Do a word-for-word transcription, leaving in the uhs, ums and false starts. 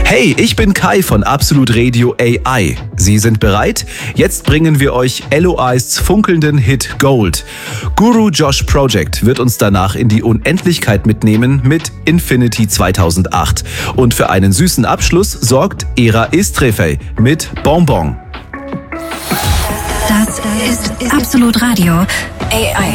Hey, ich bin Kai von Absolut Radio A I. Sie sind bereit? Jetzt bringen wir euch L O Is funkelnden Hit Gold. Guru Josh Project wird uns danach in die Unendlichkeit mitnehmen mit Infinity zweitausendacht. Und für einen süßen Abschluss sorgt Era Istrefey mit Bonbon. Das ist Absolut Radio A I.